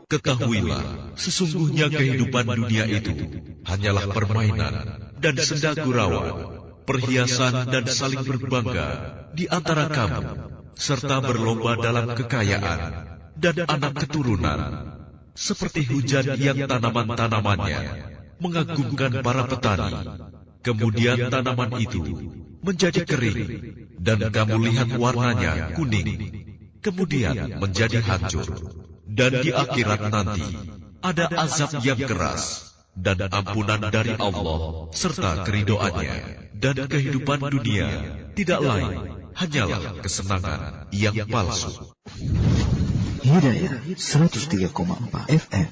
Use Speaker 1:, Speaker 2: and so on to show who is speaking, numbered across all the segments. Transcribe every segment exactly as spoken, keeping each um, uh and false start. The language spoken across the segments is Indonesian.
Speaker 1: Ketahuilah, sesungguhnya kehidupan dunia itu hanyalah permainan dan senda gurauan, perhiasan dan saling berbangga di antara kamu, serta berlomba dalam kekayaan dan anak keturunan, seperti hujan yang tanaman-tanamannya mengagumkan para petani. Kemudian tanaman itu menjadi kering, dan kamu lihat warnanya kuning, kemudian menjadi hancur. Dan di akhirat nanti ada azab yang keras dan ampunan dari Allah serta keridoannya. Dan kehidupan dunia tidak lain hanyalah kesenangan yang palsu.
Speaker 2: Hidayah seratus tiga koma empat F M.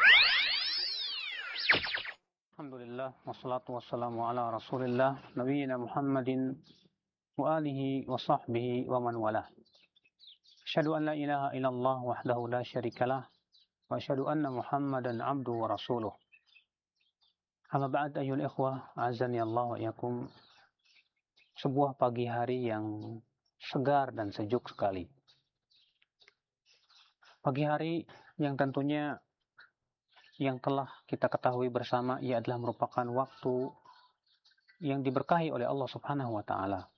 Speaker 3: Alhamdulillah, wassalatu wassalamu ala rasulillah, nabiyina Muhammadin wa alihi wa sahbihi wa man walah. Asyhadu an la ilaha illallah wahdahu la syarikalah wa asyhadu anna Muhammadan abduhu wa rasuluh. Amma ba'd, ayyuhal ikhwah, azani Allah wa iyyakum. Sebuah pagi hari yang segar dan sejuk sekali. Pagi hari yang tentunya yang telah kita ketahui bersama, ia adalah merupakan waktu yang diberkahi oleh Allah Subhanahu wa taala.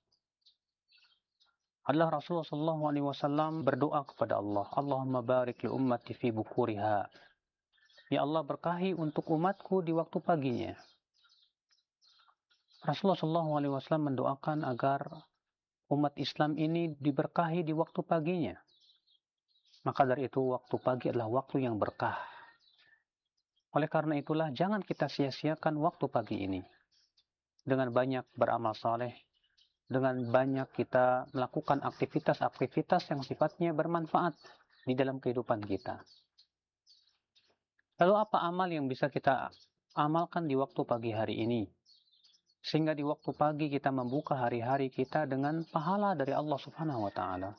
Speaker 3: Adalah Rasulullah sallallahu alaihi wasallam berdoa kepada Allah, Allahumma barik li ummati fi bukuriha. Ya Allah, berkahi untuk umatku di waktu paginya. Rasulullah sallallahu alaihi wasallam mendoakan agar umat Islam ini diberkahi di waktu paginya. Maka dari itu waktu pagi adalah waktu yang berkah. Oleh karena itulah jangan kita sia-siakan waktu pagi ini dengan banyak beramal saleh, dengan banyak kita melakukan aktivitas-aktivitas yang sifatnya bermanfaat di dalam kehidupan kita. Lalu apa amal yang bisa kita amalkan di waktu pagi hari ini? Sehingga di waktu pagi kita membuka hari-hari kita dengan pahala dari Allah Subhanahu wa taala.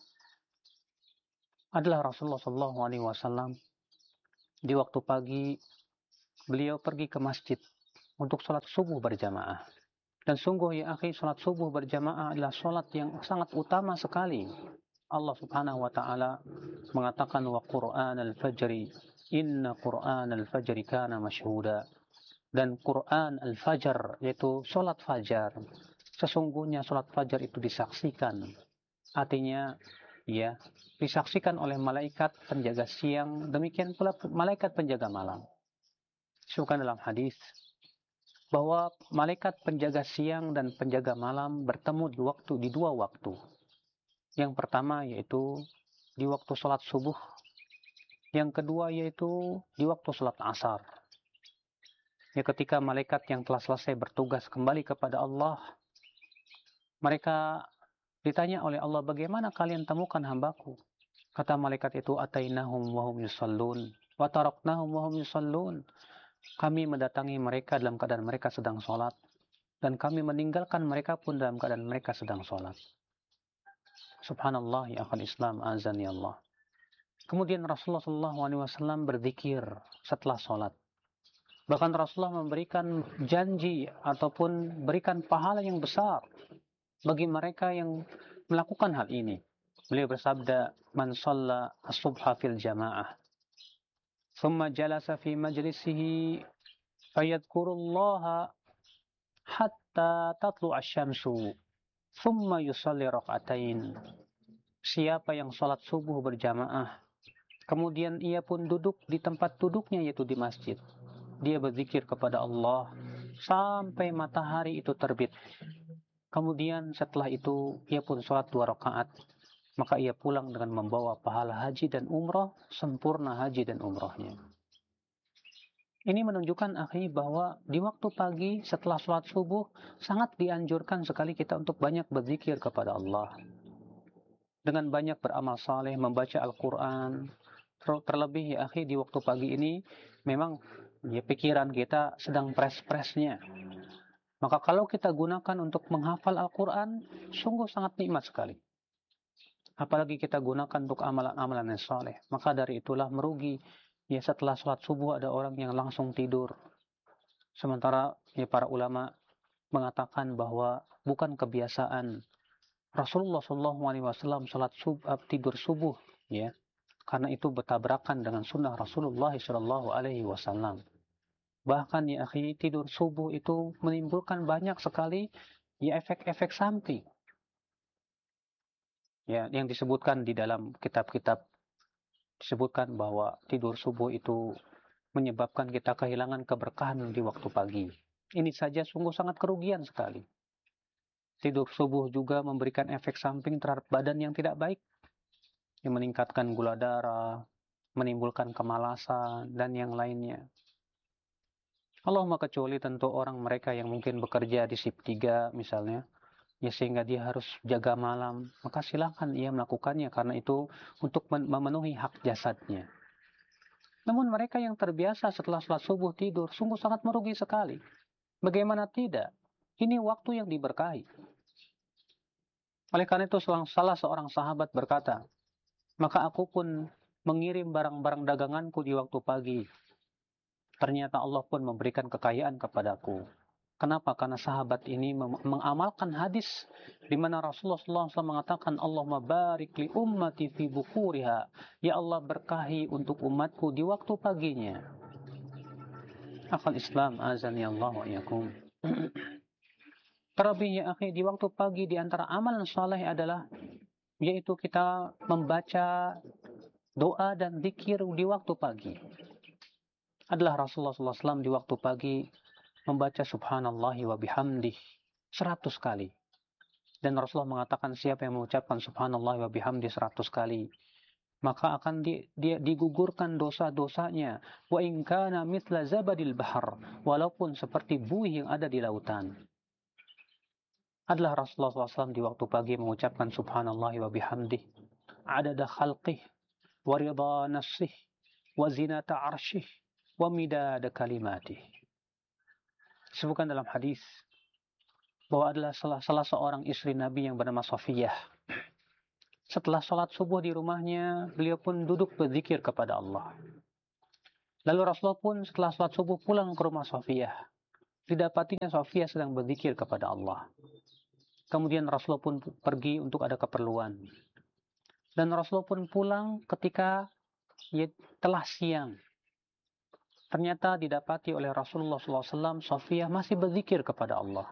Speaker 3: Adalah Rasulullah sallallahu alaihi wasallam di waktu pagi beliau pergi ke masjid untuk sholat subuh berjamaah. Dan sungguh ya akhi, sholat subuh berjamaah adalah sholat yang sangat utama sekali. Allah Subhanahu wa ta'ala mengatakan, wa Qur'an al-fajri, inna Qur'an al-fajri kana mashhuda. Dan Qur'an al-fajr, yaitu sholat fajar. Sesungguhnya sholat fajar itu disaksikan. Artinya, ya, disaksikan oleh malaikat penjaga siang, demikian pula malaikat penjaga malam. Disebutkan dalam hadis bahwa malaikat penjaga siang dan penjaga malam bertemu di waktu di dua waktu. Yang pertama yaitu di waktu sholat subuh. Yang kedua yaitu di waktu sholat asar. Ya, ketika malaikat yang telah selesai bertugas kembali kepada Allah, mereka ditanya oleh Allah, bagaimana kalian temukan hambaku? Kata malaikat itu, atainahum wahum yusallun wa taraknahum wahum yusallun. Kami mendatangi mereka dalam keadaan mereka sedang sholat, dan kami meninggalkan mereka pun dalam keadaan mereka sedang sholat. Subhanallah, ya akhal Islam, azani Allah. Kemudian Rasulullah sallallahu alaihi wasallam berzikir setelah sholat. Bahkan Rasulullah memberikan janji ataupun berikan pahala yang besar bagi mereka yang melakukan hal ini. Beliau bersabda, man shalla as-subha fil jamaah ثم جلس في مجلسه فيذكر الله حتى تطلع الشمس ثم يصلي ركعتين. Siapa yang sholat subuh berjamaah, kemudian ia pun duduk di tempat duduknya yaitu di masjid, dia berzikir kepada Allah sampai matahari itu terbit. Kemudian setelah itu ia pun sholat dua rakaat, maka ia pulang dengan membawa pahala haji dan umrah, sempurna haji dan umrahnya. Ini menunjukkan akhi bahwa di waktu pagi setelah sholat subuh sangat dianjurkan sekali kita untuk banyak berzikir kepada Allah. Dengan banyak beramal saleh, membaca Al-Quran. Terlebih ya akhi, di waktu pagi ini memang ya, pikiran kita sedang pres-presnya. Maka kalau kita gunakan untuk menghafal Al-Quran, sungguh sangat nikmat sekali. Apalagi kita gunakan untuk amalan-amalan yang saleh. Maka dari itulah merugi. Ya, setelah sholat subuh ada orang yang langsung tidur. Sementara ya, para ulama mengatakan bahwa bukan kebiasaan Rasulullah shallallahu alaihi wasallam sholat subuh, tidur subuh. Ya, karena itu bertabrakan dengan sunnah Rasulullah Shallallahu Alaihi Wasallam. Bahkan ya akhi, tidur subuh itu menimbulkan banyak sekali ya efek-efek samping. Ya, yang disebutkan di dalam kitab-kitab disebutkan bahwa tidur subuh itu menyebabkan kita kehilangan keberkahan di waktu pagi. Ini saja sungguh sangat kerugian sekali. Tidur subuh juga memberikan efek samping terhadap badan yang tidak baik, yang meningkatkan gula darah, menimbulkan kemalasan, dan yang lainnya. Allahumma kecuali tentu orang mereka yang mungkin bekerja di shift tiga misalnya, ya sehingga dia harus jaga malam, maka silakan ia melakukannya karena itu untuk memenuhi hak jasadnya. Namun mereka yang terbiasa setelah sholat subuh tidur sungguh sangat merugi sekali. Bagaimana tidak? Ini waktu yang diberkahi. Oleh karena itu salah seorang sahabat berkata, maka aku pun mengirim barang-barang daganganku di waktu pagi. Ternyata Allah pun memberikan kekayaan kepadaku. Kenapa? Karena sahabat ini mengamalkan hadis di mana Rasulullah shallallahu alaihi wasallam mengatakan, Allahumma barik li ummati fi bukuriha. Ya Allah berkahi untuk umatku di waktu paginya. Akal Islam azani Allah wa iyakum. Terlebih ya akhi, di waktu pagi di antara amalan saleh adalah yaitu kita membaca doa dan zikir di waktu pagi. Adalah Rasulullah shallallahu alaihi wasallam di waktu pagi membaca subhanallahi wa bihamdih seratus kali. Dan Rasulullah mengatakan siapa yang mengucapkan subhanallahi wa bihamdih seratus kali, maka akan di, dia digugurkan dosa-dosanya. Wa in kana mithla zabadil bahar, walaupun seperti buih yang ada di lautan. Adalah Rasulullah shallallahu alaihi wasallam di waktu pagi mengucapkan subhanallahi wa bihamdih adada khalqih wa ridha nafsih wa zinata arsyih wa midada kalimatih. Disebutkan dalam hadis bahwa adalah salah, salah seorang istri Nabi yang bernama Safiyah. Setelah sholat subuh di rumahnya, beliau pun duduk berzikir kepada Allah. Lalu Rasulullah pun setelah sholat subuh pulang ke rumah Safiyah. Didapatinya Safiyah sedang berzikir kepada Allah. Kemudian Rasulullah pun pergi untuk ada keperluan. Dan Rasulullah pun pulang ketika ya, telah siang. Ternyata didapati oleh Rasulullah shallallahu alaihi wasallam Safiyah masih berzikir kepada Allah.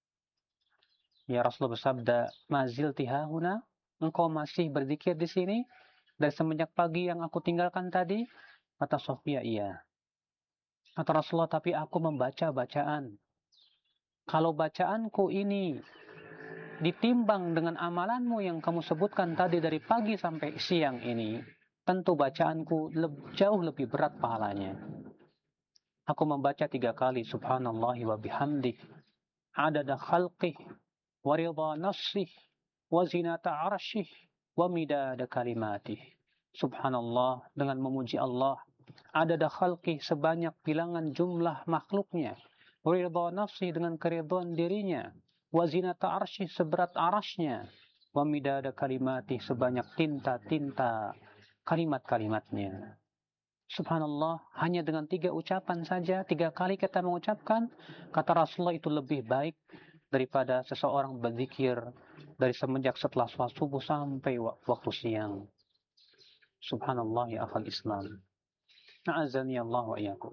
Speaker 3: Ya Rasulullah bersabda, mazil tihahuna, engkau masih berzikir di sini dari semenjak pagi yang aku tinggalkan tadi? Kata Safiyah, iya. Kata Rasulullah, tapi aku membaca bacaan. Kalau bacaanku ini ditimbang dengan amalanmu yang kamu sebutkan tadi dari pagi sampai siang ini, tentu bacaanku lebih, jauh lebih berat pahalanya. Aku membaca tiga kali subhanallahi wa bihamdih adada khalqih wa ridha nafsih wa zinata arsyih wa midada kalimatih. Subhanallah, dengan memuji Allah, adada khalqih sebanyak bilangan jumlah makhluknya, wa ridha nafsih dengan keridhaan dirinya, wa zinata arsyih seberat arasnya, wa midada kalimatih sebanyak tinta-tinta kalimat-kalimatnya. Subhanallah, hanya dengan tiga ucapan saja, tiga kali kita mengucapkan, kata Rasulullah itu lebih baik daripada seseorang berzikir dari semenjak setelah sholat subuh sampai waktu siang. Subhanallah ya akhal Islam. A'azani Allah wa iyakum.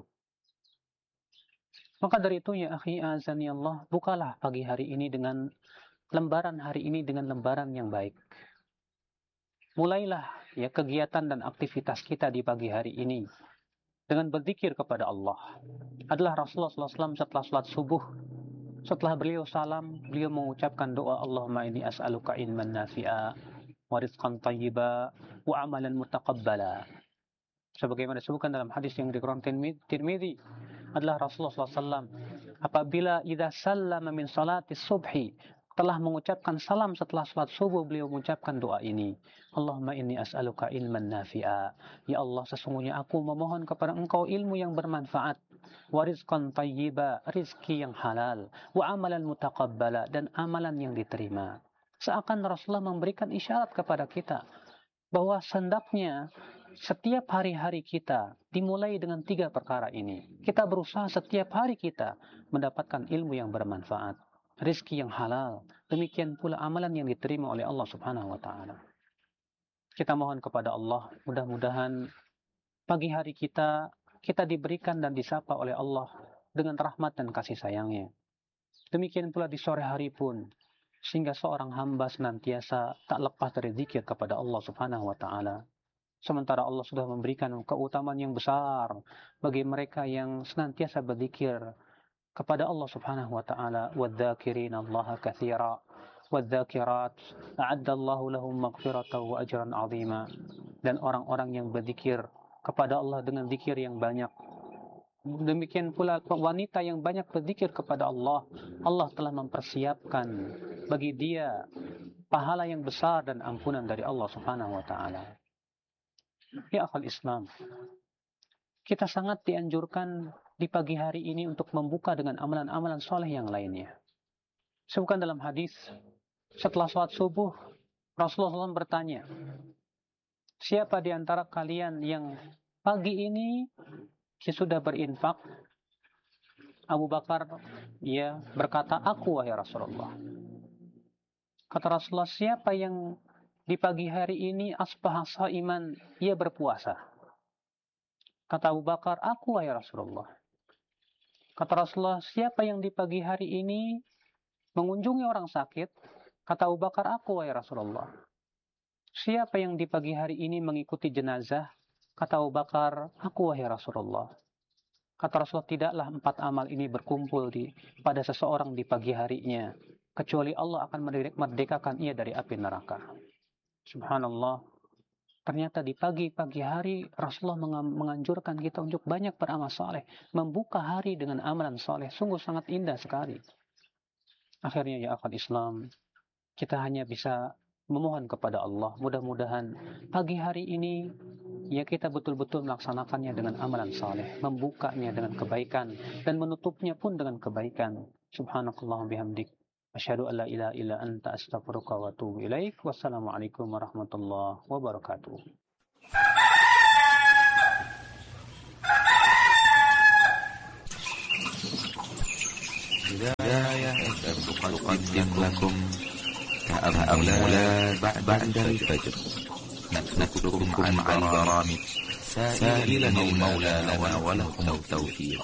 Speaker 3: Maka dari itu ya akhi, a'azani Allah, bukalah pagi hari ini dengan lembaran hari ini dengan lembaran yang baik. Mulailah ya kegiatan dan aktivitas kita di pagi hari ini dengan berzikir kepada Allah. Adalah Rasulullah shallallahu alaihi wasallam setelah salat subuh, setelah beliau salam, beliau mengucapkan doa, Allahumma inni as'aluka ilman nafi'a wa rizqan thayyiba wa amalan mutaqabbala. Sebagaimana disebutkan dalam hadis yang diriwayatkan Tirmidzi, adalah Rasulullah shallallahu alaihi wasallam apabila idza sallama min salati subhi, telah mengucapkan salam setelah salat subuh, beliau mengucapkan doa ini, Allahumma inni as'aluka ilman nafi'a. Ya Allah, sesungguhnya aku memohon kepada engkau ilmu yang bermanfaat, wa rizqan thayyiba, rizki yang halal, wa amalan mutaqabbala, dan amalan yang diterima. Seakan Rasulullah memberikan isyarat kepada kita bahwa hendaknya setiap hari-hari kita dimulai dengan tiga perkara ini. Kita berusaha setiap hari kita mendapatkan ilmu yang bermanfaat, rizki yang halal, demikian pula amalan yang diterima oleh Allah Subhanahu wa taala. Kita mohon kepada Allah, mudah-mudahan pagi hari kita, kita diberikan dan disapa oleh Allah dengan rahmat dan kasih sayangnya. Demikian pula di sore hari pun, sehingga seorang hamba senantiasa tak lepas dari zikir kepada Allah Subhanahu wa Ta'ala. Sementara Allah sudah memberikan keutamaan yang besar bagi mereka yang senantiasa berzikir kepada Allah Subhanahu wa Ta'ala. Wadzakirin Allah katsira wadzakirat a'adda Allah lahum maghfiratan wa ajran 'azima. Dan orang-orang yang berzikir kepada Allah dengan zikir yang banyak. Demikian pula wanita yang banyak berzikir kepada Allah, Allah telah mempersiapkan bagi dia pahala yang besar dan ampunan dari Allah Subhanahu wa Ta'ala. Ya akhal Islam, kita sangat dianjurkan di pagi hari ini untuk membuka dengan amalan-amalan soleh yang lainnya. Sebutkan dalam hadis, setelah sholat subuh, Rasulullah shallallahu alaihi wasallam bertanya, siapa di antara kalian yang pagi ini sudah berinfak? Abu Bakar ya berkata, aku wahai Rasulullah. Kata Rasulullah, siapa yang di pagi hari ini asbah shaiman, ia berpuasa? Kata Abu Bakar, aku wahai Rasulullah. Kata Rasulullah, siapa yang di pagi hari ini mengunjungi orang sakit? Kata Abu Bakar, aku wahai Rasulullah. Siapa yang di pagi hari ini mengikuti jenazah? Kata Abu Bakar, aku wahai Rasulullah. Kata Rasulullah, tidaklah empat amal ini berkumpul di pada seseorang di pagi harinya, kecuali Allah akan merdekakan ia dari api neraka. Subhanallah. Ternyata di pagi-pagi hari Rasulullah menganjurkan kita untuk banyak beramal soleh, membuka hari dengan amalan soleh. Sungguh sangat indah sekali. Akhirnya ya akhwat Islam, kita hanya bisa memohon kepada Allah, mudah-mudahan pagi hari ini ya kita betul-betul melaksanakannya dengan amalan saleh, membukanya dengan kebaikan dan menutupnya pun dengan kebaikan. Subhanakallah bihamdik, asyhadu an la ilaha illa anta, astaghfiruka wa atubu ilaik. Wassalamualaikum warahmatullahi wabarakatuh.
Speaker 2: Hidayah tuqaddim lakum كأمولاد بعد الفجر نترككم عن برامج سائلا المولى لنا ولكم التوفيق.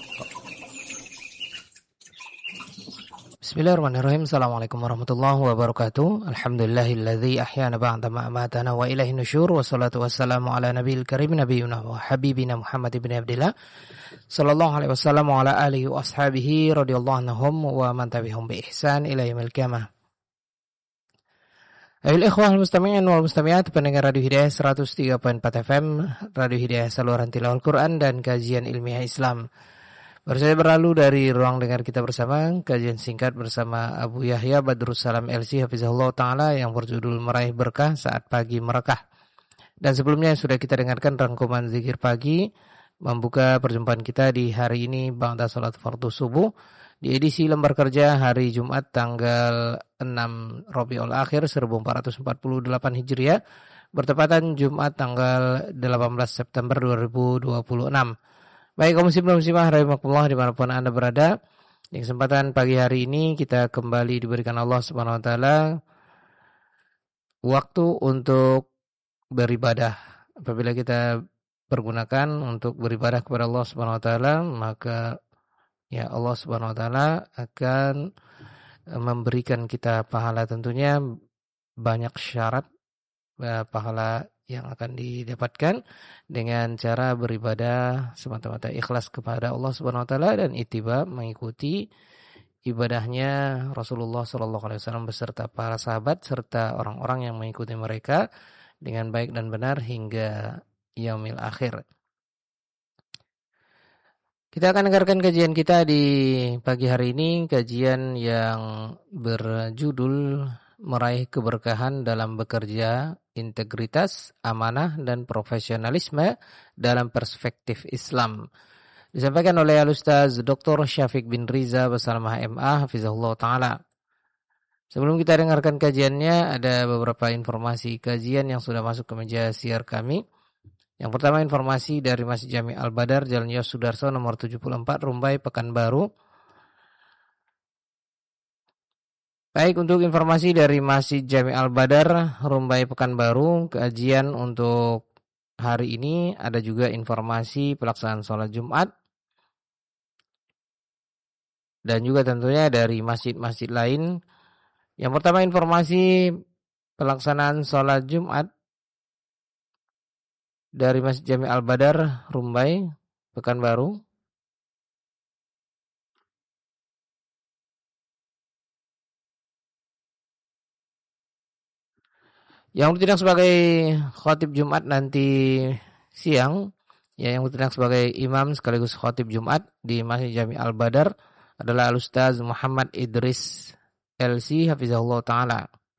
Speaker 4: Bismillahirrahmanirrahim. Assalamualaikum warahmatullahi wabarakatuh. Alhamdulillahilladzi ahyana ba'da ma amatana wa ilaihin nusyur. Wassalatu wassalamu ala nabiyil karim nabiyina wa habibina Muhammad ibn Abdillah sallallahu alaihi wasallam wa ala alihi wa ashabihi radhiyallahu anhum wa man tabi'ahum bi ihsan ila yaumil qiyamah. Ayol ikhwah al-mustami'in wal mustami'at, pendengar Radio Hidayah seratus tiga koma empat F M, Radio Hidayah saluran tilawah Al-Quran dan kajian ilmiah Islam. Baru saja berlalu dari ruang dengar kita bersama, kajian singkat bersama Abu Yahya Badrussalam L C Hafizahullah Ta'ala yang berjudul Meraih Berkah Saat Pagi Merekah. Dan sebelumnya sudah kita dengarkan rangkuman zikir pagi, membuka perjumpaan kita di hari ini ba'da salat fardu subuh, di edisi lembar kerja hari Jumat tanggal enam Rabiul Akhir seribu empat ratus empat puluh delapan Hijriah, bertepatan Jumat tanggal delapan belas September dua ribu dua puluh enam. Baik kaum muslim dan muslimah rahimakumullah dimanapun Anda berada, di kesempatan pagi hari ini kita kembali diberikan Allah Subhanahu wa taala waktu untuk beribadah. Apabila kita pergunakan untuk beribadah kepada Allah Subhanahu wa taala, maka ya Allah Subhanahu wa taala akan memberikan kita pahala, tentunya banyak syarat pahala yang akan didapatkan dengan cara beribadah semata-mata ikhlas kepada Allah Subhanahu wa taala dan ittiba, mengikuti ibadahnya Rasulullah sallallahu alaihi wasallam beserta para sahabat serta orang-orang yang mengikuti mereka dengan baik dan benar hingga yaumil akhir. Kita akan dengarkan kajian kita di pagi hari ini, kajian yang berjudul Meraih Keberkahan dalam Bekerja, Integritas, Amanah, dan Profesionalisme dalam Perspektif Islam. Disampaikan oleh Al-Ustaz Doktor Syafiq bin Riza Basalamah M A Hafizahullah Ta'ala. Sebelum kita dengarkan kajiannya, ada beberapa informasi kajian yang sudah masuk ke meja siar kami. Yang pertama, informasi dari Masjid Jami Al-Badar, Jalan Yos Sudarso nomor tujuh puluh empat, Rumbai, Pekanbaru. Baik, untuk informasi dari Masjid Jami Al-Badar, Rumbai Pekanbaru, kajian untuk hari ini ada juga informasi pelaksanaan sholat Jumat dan juga tentunya dari masjid-masjid lain. Yang pertama informasi pelaksanaan sholat Jumat dari Masjid Jami Al-Badar, Rumbai Pekanbaru. Yang bertindak sebagai khatib Jumat nanti siang, ya, yang bertindak sebagai imam sekaligus khatib Jumat di Masjid Jami Al-Badar adalah Al-Ustaz Muhammad Idris L C Hafizahullah Ta'ala.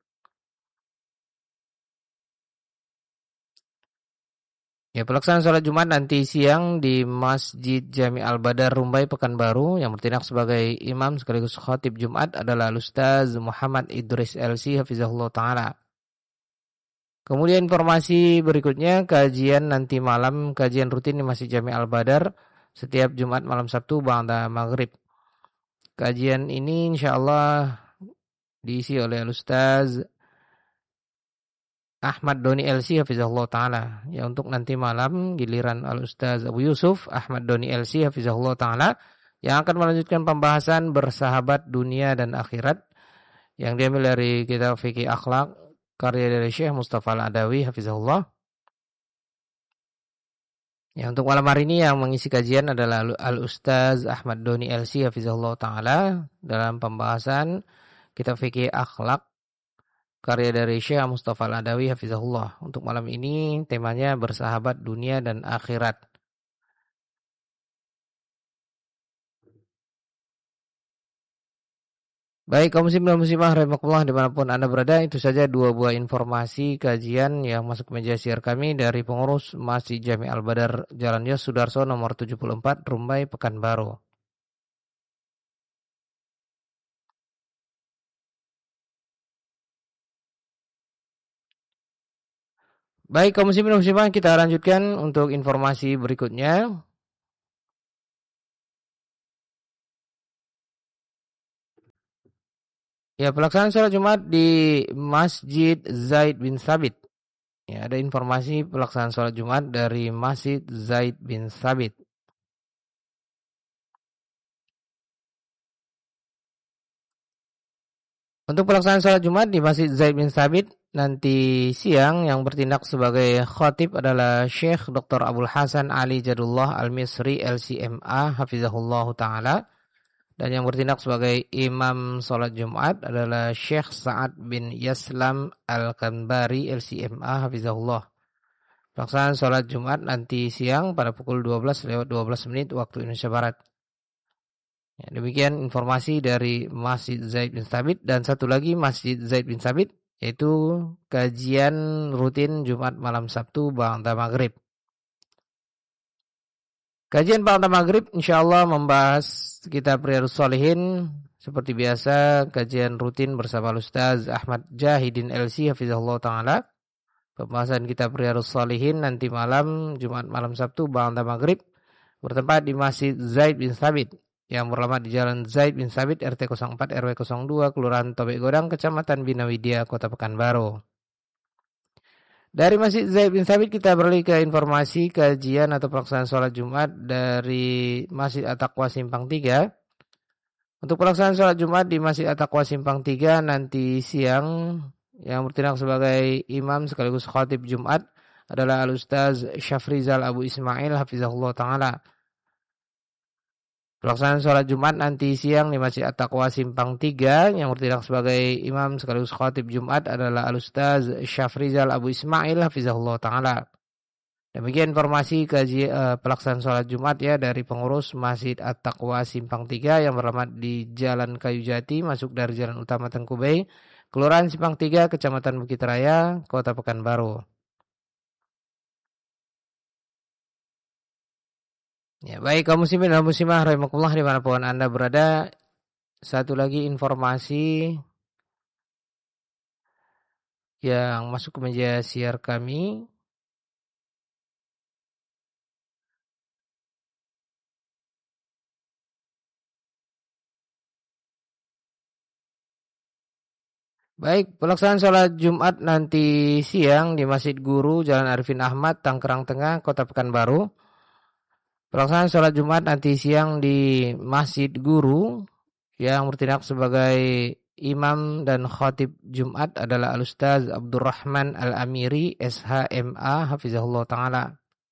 Speaker 4: Ya, pelaksanaan sholat Jumat nanti siang di Masjid Jami Al-Badar Rumbai Pekanbaru yang bertindak sebagai imam sekaligus khatib Jumat adalah Al-Ustaz Muhammad Idris L C Hafizahullah Ta'ala. Kemudian informasi berikutnya, kajian nanti malam, kajian rutin di Masjid Jami Al-Badar setiap Jumat malam Sabtu ba'da maghrib. Kajian ini insyaallah diisi oleh Al-Ustaz Ahmad Doni L C Hafizahullah Ta'ala. Ya, untuk nanti malam giliran Al-Ustaz Abu Yusuf Ahmad Doni L C Hafizahullah Ta'ala yang akan melanjutkan pembahasan bersahabat dunia dan akhirat yang diambil dari kitab Fikih Akhlak karya dari Syekh Mustafa Al-Adawi Hafizahullah. Ya, untuk malam hari ini yang mengisi kajian adalah Al-Ustaz Ahmad Doni L C Hafizahullah Ta'ala dalam pembahasan kitab Fikih Akhlak karya dari Syekh Mustafa Al-Adawi Hafizahullah. Untuk malam ini temanya bersahabat dunia dan akhirat. Baik, kaum muslim dan muslimah rahimakumullah dimanapun Anda berada, itu saja dua buah informasi kajian yang masuk ke meja siar kami dari pengurus Masjid Jami Al-Badar Jalan Yos Sudarso nomor tujuh puluh empat Rumbai Pekanbaru. Baik, kaum muslim dan muslimah, kita lanjutkan untuk informasi berikutnya. Ya, pelaksanaan sholat Jumat di Masjid Zaid bin Sabit. Ya, ada informasi pelaksanaan sholat Jumat dari Masjid Zaid bin Sabit. Untuk pelaksanaan sholat Jumat di Masjid Zaid bin Sabit nanti siang yang bertindak sebagai khatib adalah Syekh Doktor Abdul Hasan Ali Jadullah Al-Misri L C M A Hafizahullah Ta'ala. Dan yang bertindak sebagai imam sholat Jumat adalah Syekh Sa'ad bin Yaslam Al-Kanbari L C M A Hafizahullah. Pelaksanaan sholat Jumat nanti siang pada pukul dua belas lewat dua belas menit waktu Indonesia Barat. Ya, demikian informasi dari Masjid Zaid bin Sabit. Dan satu lagi Masjid Zaid bin Sabit, yaitu kajian rutin Jumat malam Sabtu ba'da maghrib. Kajian ba'da maghrib insyaallah membahas kitab Riyadhus Shalihin. Seperti biasa, kajian rutin bersama Ustaz Ahmad Jahidin L C Hafizahullah Ta'ala. Pembahasan kitab Riyadhus Shalihin nanti malam, Jumat malam Sabtu ba'da maghrib, bertempat di Masjid Zaid bin Sabit yang beralamat di Jalan Zaid bin Sabit R T nol empat R W nol dua Kelurahan Tobek Godang, Kecamatan Bina Widya, Kota Pekanbaru. Dari Masjid Zaid bin Sabit kita beralih ke informasi kajian atau pelaksanaan sholat Jumat dari Masjid At-Taqwa Simpang tiga. Untuk pelaksanaan sholat Jumat di Masjid At-Taqwa Simpang tiga nanti siang yang bertindak sebagai imam sekaligus khatib Jumat adalah Al-Ustaz Syafrizal Abu Ismail Hafizahullah Ta'ala. Pelaksanaan sholat Jumat nanti siang di Masjid At-Taqwa Simpang tiga yang bertindak sebagai imam sekaligus khatib Jumat adalah Al-Ustaz Syafrizal Abu Ismail Hafizahullah Ta'ala. Demikian informasi kaji uh, pelaksanaan sholat Jumat ya dari pengurus Masjid At-Taqwa Simpang tiga yang beralamat di Jalan Kayu Jati masuk dari Jalan Utama Tengkubei, Kelurahan Simpang tiga, Kecamatan Bukit Raya, Kota Pekanbaru. Ya, baik kaum muslimin dan muslimah rahimakumullah dimanapun Anda berada. Satu lagi informasi yang masuk ke meja siar kami. Baik, pelaksanaan sholat Jumat nanti siang di Masjid Guru, Jalan Arifin Ahmad, Tangerang Tengah, Kota Pekanbaru. Pelaksanaan sholat Jumat nanti siang di Masjid Guru yang bertindak sebagai imam dan khatib Jumat adalah Al-Ustaz Abdurrahman Al-Amiri, S H M A, Hafizahullah Ta'ala.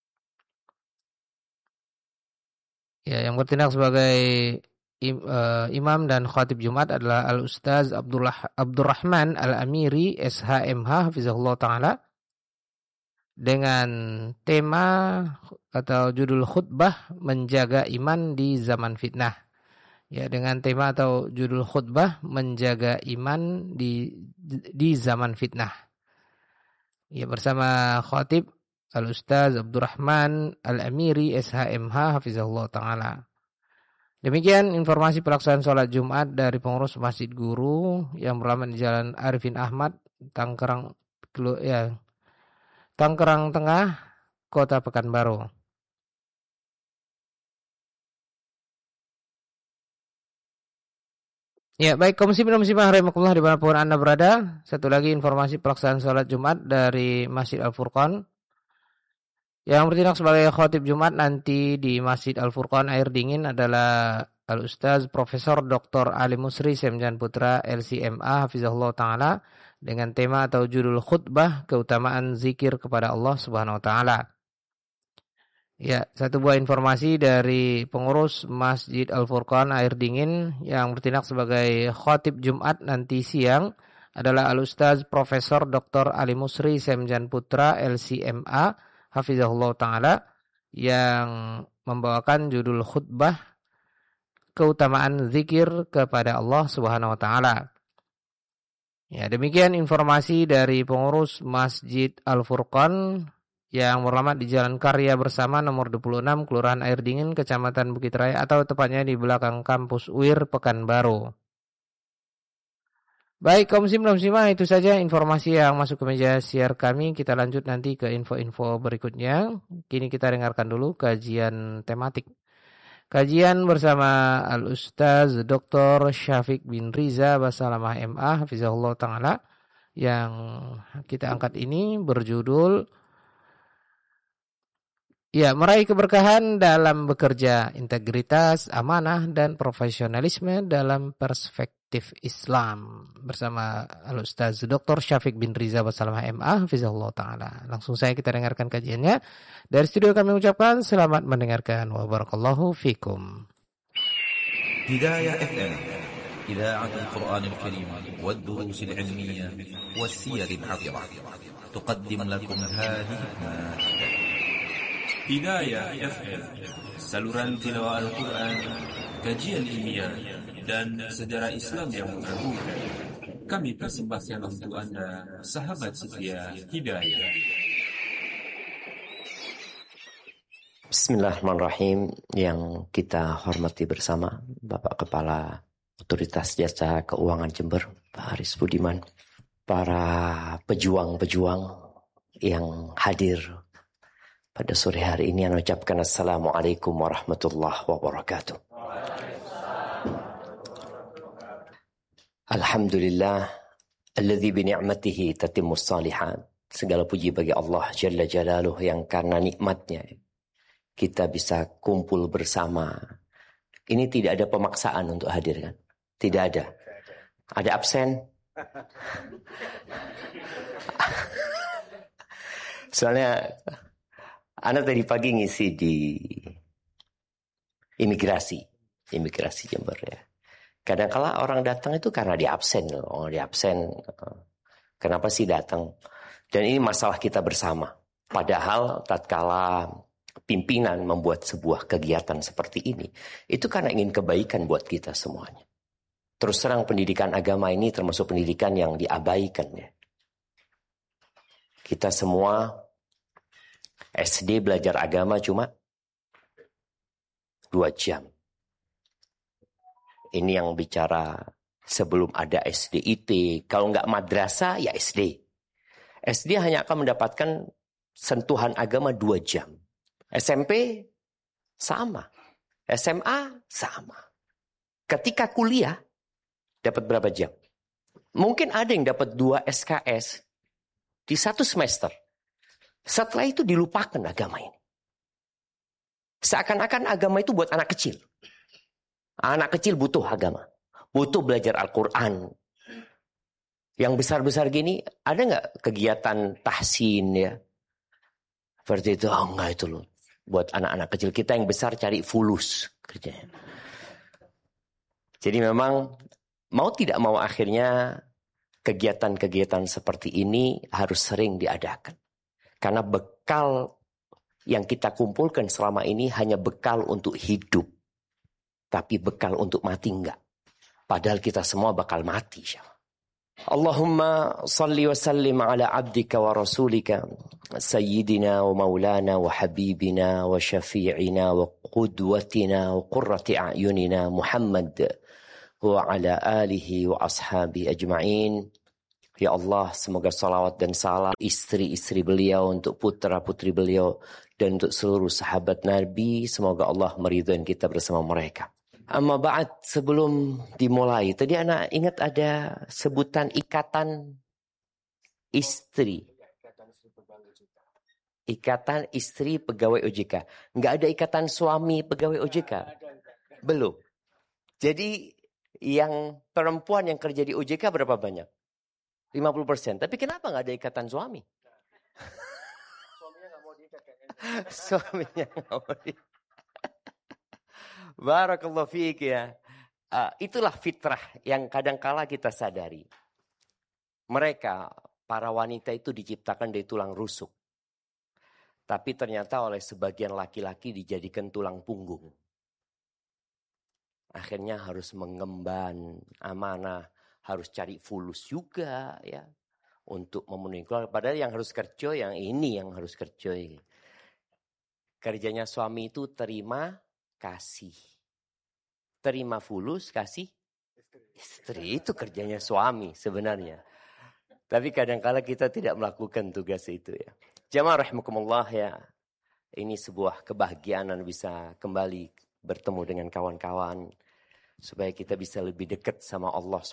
Speaker 4: Ya, yang bertindak sebagai imam dan khatib Jumat adalah Al-Ustaz Abdullah Abdurrahman Al-Amiri, S H M H, Hafizahullah Ta'ala, dengan tema atau judul khutbah menjaga iman di zaman fitnah. Ya, dengan tema atau judul khutbah menjaga iman di di zaman fitnah. Ya, bersama khatib Al-Ustaz Abdurrahman Al-Amiri, S H M H, Hafizahullah Ta'ala. Demikian informasi pelaksanaan sholat Jumat dari pengurus Masjid Guru yang beralamat di Jalan Arifin Ahmad, Tangerang, ya, Tangerang Tengah, Kota Pekanbaru. Ya, baik kaum muslimin dan muslimah rahimakumullah dimanapun Anda berada. Satu lagi informasi pelaksanaan sholat Jumat dari Masjid Al-Furqan. Yang bertindak sebagai khatib Jumat nanti di Masjid Al-Furqan Air Dingin adalah Al-Ustaz Profesor Doktor Ali Musri Semjan Putra L C M A, Hafizahullah Ta'ala, dengan tema atau judul khutbah keutamaan zikir kepada Allah Subhanahu Wa Ta'ala. Ya, satu buah informasi dari pengurus Masjid Al-Furqan Air Dingin yang bertindak sebagai khatib Jumat nanti siang adalah Al-Ustaz Profesor Doktor Ali Musri Semjan Putra L C M A, Hafizahullah Ta'ala, yang membawakan judul khutbah keutamaan zikir kepada Allah Subhanahu Wa Ta'ala. Ya, demikian informasi dari pengurus Masjid Al-Furqan yang beralamat di Jalan Karya Bersama nomor dua puluh enam, Kelurahan Air Dingin, Kecamatan Bukit Raya, atau tepatnya di belakang kampus U I R Pekanbaru. Baik kaum muslim dan muslimah, itu saja informasi yang masuk ke meja siar kami. Kita lanjut nanti ke info-info berikutnya. Kini kita dengarkan dulu kajian tematik. Kajian bersama Al-Ustaz Doktor Syafiq bin Riza Basalamah M A, Hafizahullah Ta'ala, yang kita angkat ini berjudul ya, meraih keberkahan dalam bekerja, integritas, amanah, dan profesionalisme dalam perspektif Islam, bersama Al-Ustaz Doktor Syafiq bin Riza Basalamah M A, Hafizahullah Ta'ala. Langsung saya kita dengarkan kajiannya. Dari studio kami ucapkan selamat mendengarkan. Wa barakallahu fikum.
Speaker 2: Hidayah F M, Ida'at Al-Quran Al-Karim wa Durus Al-Ilmiyah wa Siyar Al-Hadirah, tuqaddim lakum hadhihi al-maaddah.
Speaker 5: Hidayah F M, saluran tilawah Al-Quran, kajian ilmiah, dan sejarah Islam yang mengagumkan. Kami persembahkan untuk Anda, sahabat setia Hidayah.
Speaker 6: Bismillahirrahmanirrahim. Yang kita hormati bersama Bapak Kepala Otoritas Jasa Keuangan Jember, Pak Haris Budiman, para pejuang-pejuang yang hadir pada sore hari ini, saya ucapkan Assalamualaikum warahmatullahi wabarakatuh. Alhamdulillah alladzi bi ni'matihi tatimmus shalihat. Segala puji bagi Allah Jalla Jalaluh yang karena nikmatnya kita bisa kumpul bersama. Ini tidak ada pemaksaan untuk hadir, kan? Tidak ada. Ada absen? Soalnya Anda tadi pagi ngisi di imigrasi, imigrasi Jember ya. Kadang-kala orang datang itu karena dia absen. Oh, dia absen. Kenapa sih datang? Dan ini masalah kita bersama. Padahal tatkala pimpinan membuat sebuah kegiatan seperti ini, itu karena ingin kebaikan buat kita semuanya. Terus terang pendidikan agama ini termasuk pendidikan yang diabaikan ya. Kita semua S D belajar agama cuma dua jam. Ini yang bicara sebelum ada S D I T. Kalau nggak madrasah, ya S D. S D hanya akan mendapatkan sentuhan agama dua jam. S M P sama. S M A sama. Ketika kuliah, dapat berapa jam? Mungkin ada yang dapat dua S K S di satu semester. Setelah itu dilupakan agama ini. Seakan-akan agama itu buat anak kecil. Anak kecil butuh agama. Butuh belajar Al-Quran. Yang besar-besar gini, ada nggak kegiatan tahsin ya? Seperti itu, oh enggak itu loh. Buat anak-anak kecil. Kita yang besar cari fulus kerjanya. Jadi memang mau tidak mau akhirnya kegiatan-kegiatan seperti ini harus sering diadakan. Karena bekal yang kita kumpulkan selama ini hanya bekal untuk hidup. Tapi bekal untuk mati enggak. Padahal kita semua bakal mati. Allahumma salli wa sallim ala abdika wa rasulika sayyidina wa maulana wa habibina wa syafi'ina wa qudwatina wa qurrati a'yunina Muhammad wa ala alihi wa ashabi ajma'in. Ya Allah, semoga salawat dan salam istri-istri beliau, untuk putra-putri beliau, dan untuk seluruh sahabat Nabi. Semoga Allah meridhai kita bersama mereka. Amma ba'd, sebelum dimulai, tadi anak ingat ada sebutan ikatan istri. Ikatan istri pegawai O J K. Enggak ada ikatan suami pegawai O J K? Belum. Jadi yang perempuan yang kerja di O J K berapa banyak? lima puluh persen. Tapi kenapa nggak ada ikatan suami? Suaminya nggak mau diikat kayaknya. Suaminya nggak mau diikat. Barakallahu fiik ya. Uh, itulah fitrah yang kadangkala kita sadari. Mereka, para wanita itu diciptakan dari tulang rusuk. Tapi ternyata oleh sebagian laki-laki dijadikan tulang punggung. Akhirnya harus mengemban amanah. Harus cari fulus juga ya untuk memenuhi keluarga. Padahal yang harus kerja yang ini yang harus kerja. Kerjanya suami itu terima kasih. Terima fulus kasih istri. Itu kerjanya suami sebenarnya. Tapi kadang-kala kita tidak melakukan tugas itu ya. Jamaah rahimakumullah ya. Ini sebuah kebahagiaan bisa kembali bertemu dengan kawan-kawan. Supaya kita bisa lebih dekat sama Allah